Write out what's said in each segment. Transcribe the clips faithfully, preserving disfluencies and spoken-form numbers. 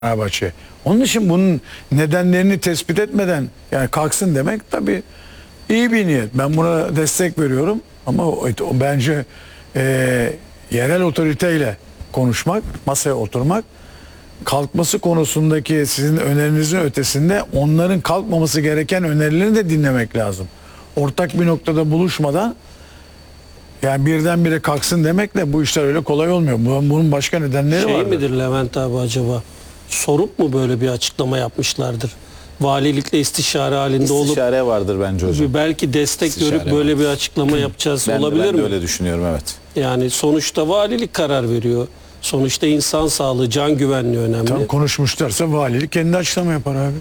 Fenerbahçe. Onun için bunun nedenlerini tespit etmeden yani kalksın demek tabii iyi bir niyet. Ben buna destek veriyorum ama o, o bence e, yerel otoriteyle konuşmak, masaya oturmak, kalkması konusundaki sizin önerinizin ötesinde onların kalkmaması gereken önerilerini de dinlemek lazım. Ortak bir noktada buluşmadan yani birdenbire kalksın demekle bu işler öyle kolay olmuyor. Bunun başka nedenleri şey var. Şey midir Levent abi acaba? Sorup mu böyle bir açıklama yapmışlardır? Valilikle istişare halinde İstişare olup İstişare vardır bence hocam. belki destek İstişare görüp böyle vardır. bir açıklama yapacağız Ben de, olabilir ben de mi? öyle düşünüyorum, evet. Yani sonuçta valilik karar veriyor. Sonuçta insan sağlığı, can güvenliği önemli. Tam konuşmuşlarsa valilik kendi açıklama yapar abi.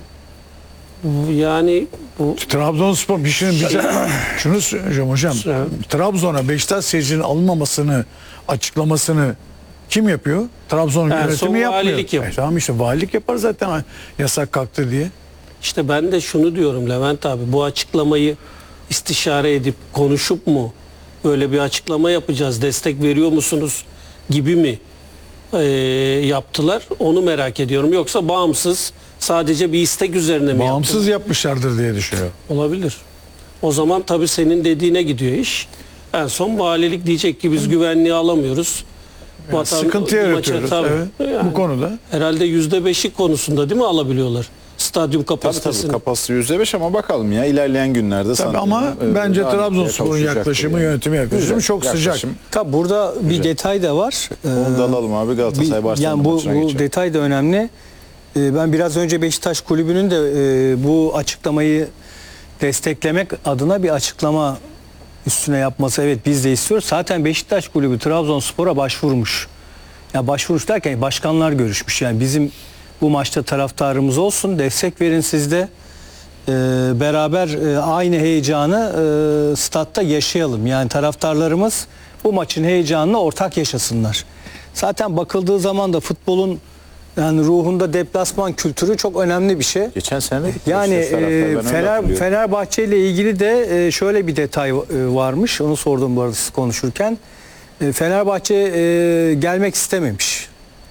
Yani bu Trabzonspor bir şey bir şunu söyleyeceğim hocam. Evet. Trabzon'a Beşiktaş seyircinin alınmamasını açıklamasını kim yapıyor? Trabzon Yani yönetimi yapmıyor. valilik yapıyor. E, tamam işte valilik yapar zaten yasak kalktı diye. işte ben de şunu diyorum Levent abi, bu açıklamayı istişare edip konuşup mu böyle bir açıklama yapacağız, destek veriyor musunuz gibi mi e, yaptılar, onu merak ediyorum. Yoksa bağımsız sadece bir istek üzerine mi Bağımsız yaptılar? yapmışlardır diye düşünüyorum. Olabilir. O zaman tabii senin dediğine gidiyor iş. En son valilik diyecek ki biz güvenliği alamıyoruz. Yani sıkıntı yaratıyoruz. Tabii. Evet, Yani bu konuda. herhalde yüzde beşi konusunda değil mi alabiliyorlar? Stadyum Tabii kapasitesini. tabii kapasite yüzde beş ama bakalım ya ilerleyen günlerde. Tabii ama e, bence daha Trabzonspor'un kavuşacaktır yaklaşımı, yani. yönetimi yaklaşımı Güzel, çok sıcak. yaklaşım. Tabi burada bir Güzel. detay da var. Onu da alalım abi, Galatasaray Bir- Barcelona Yani bu, maçına bu geçelim. detay da önemli. Ee, Ben biraz önce Beşiktaş Kulübü'nün de e, bu açıklamayı desteklemek adına bir açıklama üstüne yapması, evet biz de istiyoruz. Zaten Beşiktaş Kulübü Trabzonspor'a başvurmuş. Ya başvuruş derken başkanlar görüşmüş. Yani bizim bu maçta taraftarımız olsun, destek verin siz de. Ee, beraber e, aynı heyecanı e, statta yaşayalım. Yani taraftarlarımız bu maçın heyecanını ortak yaşasınlar. Zaten bakıldığı zaman da futbolun yani ruhunda deplasman kültürü çok önemli bir şey. Geçen sene de Yani Beşiktaş taraftarı, ben e, öyle Fener, hatırlıyorum. Fenerbahçe ile ilgili de e, şöyle bir detay e, varmış. Onu sordum bu arada siz konuşurken. E, Fenerbahçe e, gelmek istememiş.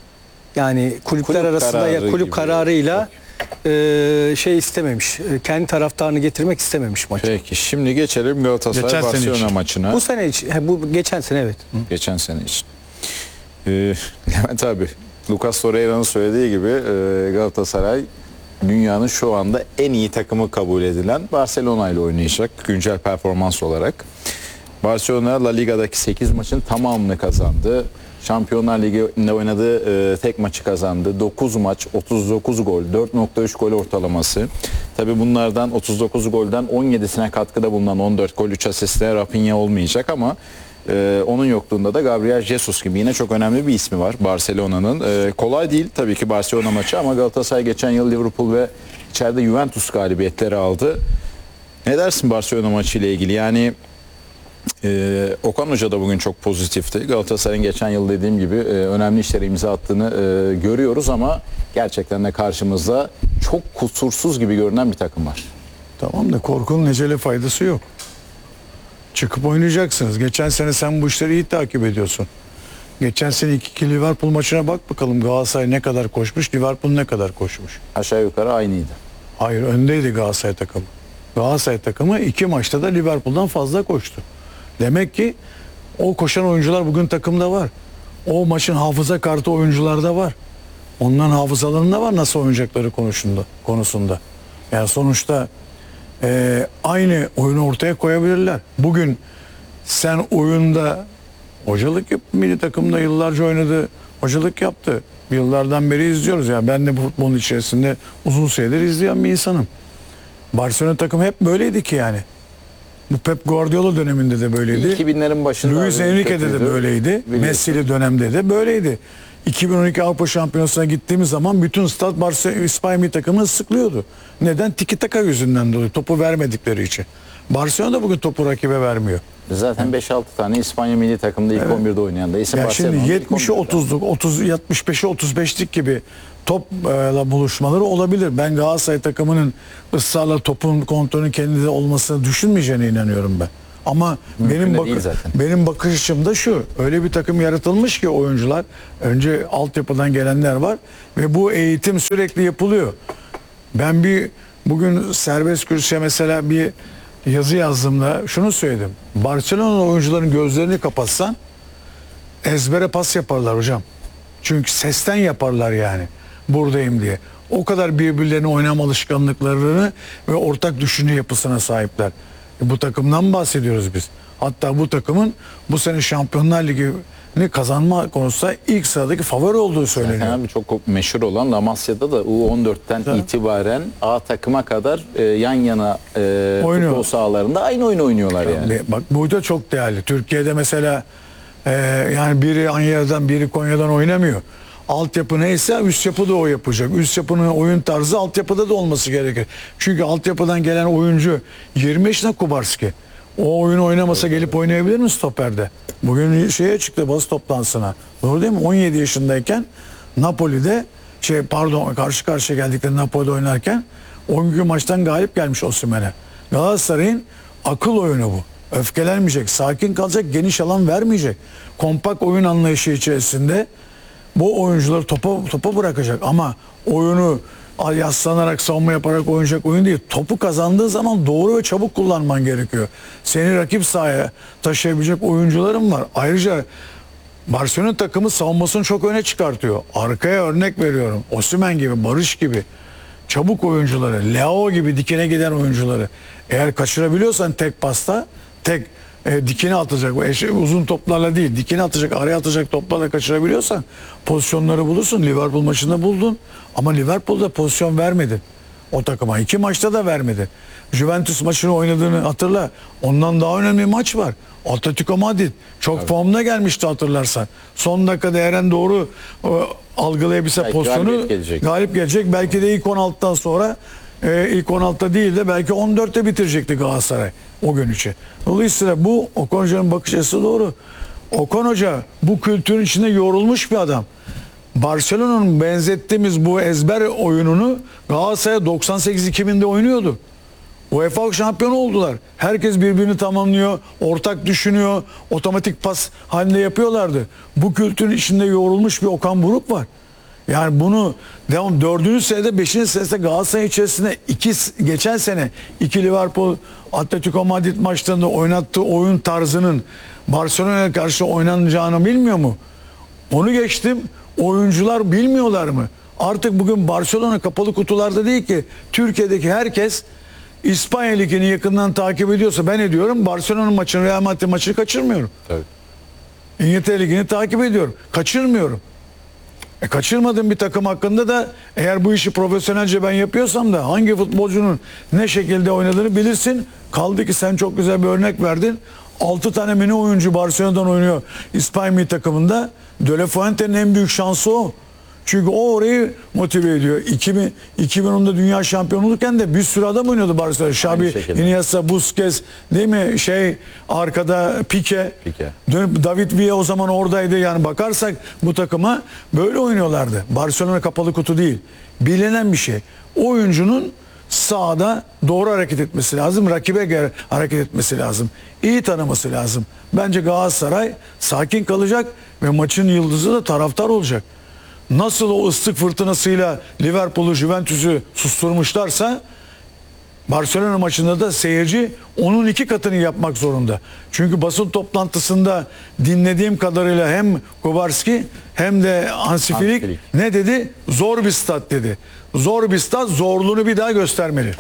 Yani kulüpler Kulüp arasında ya kararı kulüp gibi. kararıyla e, şey istememiş. E, kendi taraftarını getirmek istememiş maçı. Peki şimdi geçelim Galatasaray Geçen sene Barcelona için. maçına. Bu sene için, he, bu geçen sene evet. Geçen sene için. Ee, Levent abi, Lucas Torreira'nın söylediği gibi e, Galatasaray dünyanın şu anda en iyi takımı kabul edilen Barcelona ile oynayacak güncel performans olarak. Barcelona La Liga'daki sekiz maçın tamamını kazandı. Şampiyonlar Ligi'nde oynadığı e, tek maçı kazandı. dokuz maç, otuz dokuz gol, dört nokta üç gol ortalaması. Tabi bunlardan otuz dokuz golden on yedisine katkıda bulunan on dört gol, üç asiste Rafinha olmayacak ama e, onun yokluğunda da Gabriel Jesus gibi yine çok önemli bir ismi var Barcelona'nın. E, kolay değil tabii ki Barcelona maçı ama Galatasaray geçen yıl Liverpool ve içeride Juventus galibiyetleri aldı. Ne dersin Barcelona maçı ile ilgili? Yani Ee, Okan Hoca da bugün çok pozitifti. Galatasaray'ın geçen yıl dediğim gibi e, önemli işlere imza attığını e, görüyoruz ama gerçekten de karşımızda çok kusursuz gibi görünen bir takım var. Tamam da korkunun ecele faydası yok. Çıkıp oynayacaksınız. Geçen sene sen bu işleri iyi takip ediyorsun. Geçen sene iki Liverpool maçına bak bakalım Galatasaray ne kadar koşmuş, Liverpool ne kadar koşmuş. Aşağı yukarı aynıydı. Hayır, öndeydi Galatasaray takımı. Galatasaray takımı iki maçta da Liverpool'dan fazla koştu. Demek ki o koşan oyuncular bugün takımda var. O maçın hafıza kartı oyuncularda var. Onların hafızalarında var nasıl oynayacakları konusunda. konusunda. Yani sonuçta e, aynı oyunu ortaya koyabilirler. Bugün sen oyunda hocalık yap, milli takımda yıllarca oynadı, hocalık yaptı. Yıllardan beri izliyoruz. Yani ben de bu futbolun içerisinde uzun süredir izleyen bir insanım. Barcelona takımı hep böyleydi ki yani. Bu Pep Guardiola döneminde de böyleydi. iki binlerin başında Luis Enrique'de de kötüydü. böyleydi. Biliyorsun. Messi'li dönemde de böyleydi. iki bin on iki Avrupa Şampiyonası'na gittiğimiz zaman bütün stat Barcelona İspanya milli takımını sıklıyordu. Neden? Tiki taka yüzünden dolayı. Topu vermedikleri için. Barcelona da bugün topu rakibe vermiyor. Zaten beş altı tane İspanya milli takımda ilk Evet. on birde oynayan da isim Yani Barcelona'nın şimdi ilk yetmişe on birde. otuzluk, otuz yetmiş beşe otuz beşlik gibi topla buluşmaları olabilir. Ben Galatasaray takımının ısrarla topun kontrolünün kendinde olmasını düşünmeyeceğine inanıyorum ben. Ama Mümkün benim de bak değil zaten. benim bakış açım da şu. Öyle bir takım yaratılmış ki oyuncular, önce altyapıdan gelenler var ve bu eğitim sürekli yapılıyor. Ben bir bugün serbest kürsüye mesela bir yazı yazdığımda şunu söyledim. Barcelona oyuncuların gözlerini kapatsan ezbere pas yaparlar hocam. Çünkü sesten yaparlar yani. Buradayım diye. O kadar birbirlerine oynama alışkanlıklarını ve ortak düşünce yapısına sahipler. E bu takımdan bahsediyoruz biz. Hatta bu takımın bu sene Şampiyonlar Ligi'ni kazanma konusunda ilk sıradaki favori olduğu söyleniyor. Yani abi çok meşhur olan La Masia'da da U on dörtten Tabii. itibaren A takıma kadar e, yan yana e, Oynuyor. futbol sahalarında aynı oyun oynuyorlar yani. Ve Bak bu da çok değerli. Türkiye'de mesela e, yani biri Anya'dan biri Konya'dan oynamıyor. Altyapı neyse üst yapı da o yapacak. Üst yapının oyun tarzı altyapıda da olması gerekir. Çünkü altyapıdan gelen oyuncu yirmi yaşında Kubarski. O oyunu oynamasa gelip oynayabilir mi stoperde? Bugün şeye çıktı basın toplantısına. Doğru değil mi? on yedi yaşındayken Napoli'de şey pardon karşı karşıya geldikleri Napoli'de oynarken o günkü maçtan galip gelmiş Osimhen'e. Galatasaray'ın akıl oyunu bu. Öfkelenmeyecek, sakin kalacak, geniş alan vermeyecek. Kompakt oyun anlayışı içerisinde bu oyuncuları topa topa bırakacak ama oyunu yaslanarak savunma yaparak oynayacak oyun değil. Topu kazandığı zaman doğru ve çabuk kullanman gerekiyor. Seni rakip sahaya taşıyabilecek oyuncuların var. Ayrıca Barcelona takımı savunmasını çok öne çıkartıyor. Arkaya örnek veriyorum. Osimhen gibi, Barış gibi çabuk oyuncuları, Leao gibi dikine giden oyuncuları eğer kaçırabiliyorsan tek pasta, tek e, dikine atacak, eşi, uzun toplarla değil, dikine atacak, araya atacak toplarla kaçırabiliyorsan pozisyonları bulursun. Liverpool maçında buldun ama Liverpool'da pozisyon vermedin o takıma. İki maçta da vermedi. Juventus maçını oynadığını hatırla. Ondan daha önemli bir maç var. Atletico Madrid çok formda gelmişti hatırlarsan. Son dakikada Eren doğru e, algılayabilse Belki pozisyonu galibiyet gelecek. galip gelecek. Belki de ilk on altıdan sonra e, ilk on altıda değil de belki on dörtte bitirecekti Galatasaray o gün için. Dolayısıyla bu Okan Hoca'nın bakış açısı doğru. Okan Hoca bu kültürün içinde yorulmuş bir adam. Barcelona'nın benzettiğimiz bu ezber oyununu Galatasaray doksan sekiz iki binde oynuyordu. UEFA şampiyonu oldular. Herkes birbirini tamamlıyor, ortak düşünüyor, otomatik pas halinde yapıyorlardı. Bu kültürün içinde yoğrulmuş bir Okan Buruk var. Yani bunu devam dördüncü senede beşinci senede Galatasaray içerisinde iki, geçen sene iki Liverpool Atletico Madrid maçlarında oynattığı oyun tarzının Barcelona'ya karşı oynanacağını bilmiyor mu? Onu geçtim. Oyuncular bilmiyorlar mı? Artık bugün Barcelona kapalı kutularda değil ki. Türkiye'deki herkes İspanya Ligi'ni yakından takip ediyorsa ben ediyorum. Barcelona maçını, Real Madrid maçını kaçırmıyorum. Tabii. İngiltere Ligi'ni takip ediyorum. Kaçırmıyorum. E kaçırmadığım bir takım hakkında da eğer bu işi profesyonelce ben yapıyorsam da hangi futbolcunun ne şekilde oynadığını bilirsin. Kaldı ki sen çok güzel bir örnek verdin. altı tane mini oyuncu Barcelona'dan oynuyor İspanya milli takımında. De La Fuente'nin en büyük şansı o. Çünkü o orayı motive ediyor. iki bin, iki bin onda dünya şampiyonu olurken de bir sürü adam oynuyordu Barcelona. Xabi, şekilde. Iniesta, Busquets, değil mi? Şey arkada Pique. Pique. Dönüp David Villa o zaman oradaydı. Yani bakarsak bu takıma böyle oynuyorlardı. Barcelona kapalı kutu değil. Bilinen bir şey. Oyuncunun sahada doğru hareket etmesi lazım. Rakibe göre hareket etmesi lazım. İyi tanıması lazım. Bence Galatasaray sakin kalacak ve maçın yıldızı da taraftar olacak. Nasıl o ıslık fırtınasıyla Liverpool'u, Juventus'u susturmuşlarsa Barcelona maçında da seyirci onun iki katını yapmak zorunda. Çünkü basın toplantısında dinlediğim kadarıyla hem Kubarski hem de Hansi Hansi Flick Flick. ne dedi? Zor bir stat dedi. Zor bir stat, zorluğunu bir daha göstermeli.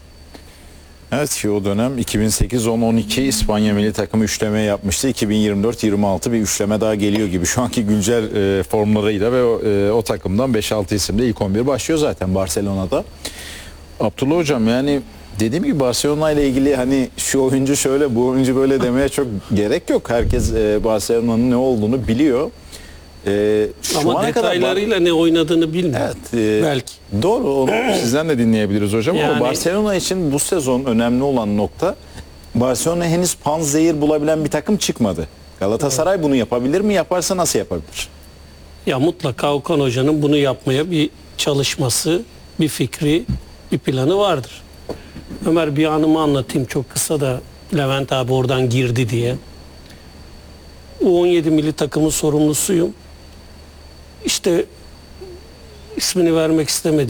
Evet, o dönem iki bin sekiz on on iki İspanya milli takımı üçleme yapmıştı. iki bin yirmi dört yirmi altı bir üçleme daha geliyor gibi. Şu anki güncel e, formlarıyla ve o, e, o takımdan beş altı isimde ilk on bir başlıyor zaten Barcelona'da. Abdullah Hocam, yani dediğim gibi Barcelona ile ilgili hani şu oyuncu şöyle, bu oyuncu böyle demeye çok gerek yok. Herkes e, Barcelona'nın ne olduğunu biliyor. E, şu Ama ana kadar detaylarıyla ne oynadığını bilmiyor. Evet, e, Belki. Doğru, onu sizden de dinleyebiliriz hocam. Yani- Ama Barcelona için bu sezon önemli olan nokta, Barcelona henüz panzehir bulabilen bir takım çıkmadı. Galatasaray bunu yapabilir mi? Yaparsa nasıl yapabilir? Ya mutlaka Okan Hoca'nın bunu yapmaya bir çalışması, bir fikri, bir planı vardır. Ömer, bir anımı anlatayım çok kısa da Levent abi oradan girdi diye. U on yedi milli takımın sorumlusuyum. İşte ismini vermek istemedim.